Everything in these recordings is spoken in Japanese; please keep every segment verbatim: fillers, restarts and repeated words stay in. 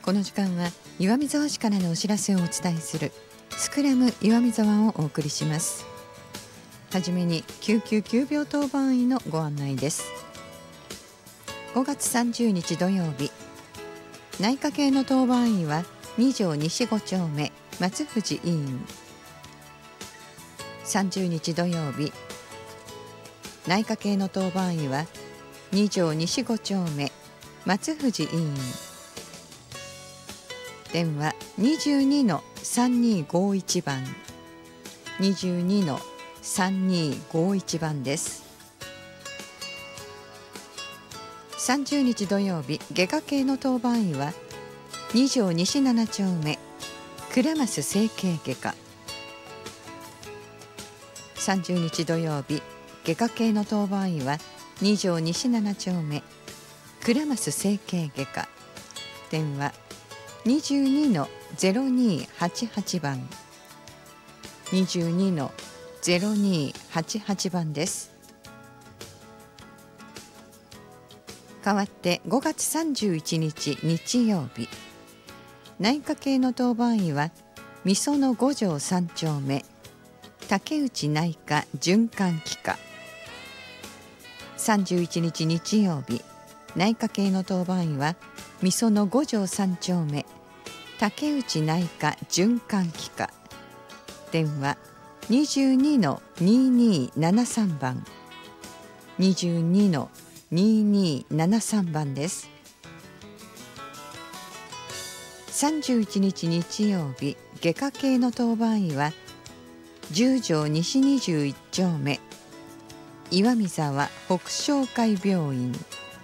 この時間は岩見沢市からのお知らせをお伝えするスクラム岩見沢をお送りします。はじめに救急急病当番医のご案内です。ごがつさんじゅうにち土曜日、内科系の当番医はに条西ご丁目松藤医院。さんじゅうにち土曜日、内科系の当番医はに条西ご丁目松藤医院。電話 にじゅうにのさんにーごーいち 番 にじゅうにのさんにーごーいち 番です。さんじゅうにち土曜日、外科系の当番医はに条西なな丁目倉増整形外科。さんじゅうにち土曜日、外科系の当番医はに条西なな丁目倉増整形外科。電話にじゅうにのゼロにーはちはち 番 にじゅうにのゼロにーはちはち 番です。代わってごがつさんじゅういちにち日曜日、内科系の当番医はみそのご条さん丁目竹内内科循環器科。さんじゅういちにち日曜日、内科系の当番医はみそのご条さん丁目竹内内科循環器科。電話にじゅうにのにーにーななさん 番 にじゅうにのにーにーななさん 番です。さんじゅういちにち日曜日、外科系の当番医はじゅう条西にじゅういち丁目岩見沢北昇会病院。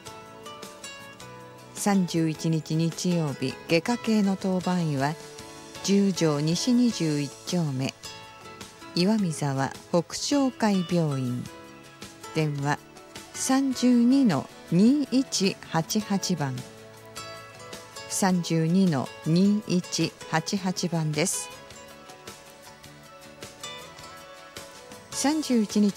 さんじゅういちにち日曜日、外科系の当番医はじゅう条西にじゅういち丁目岩見沢北昇会病院。電話さんじゅうにのにーいちはちはち 番 さんじゅうにのにーいちはちはち 番です。さんじゅういちにち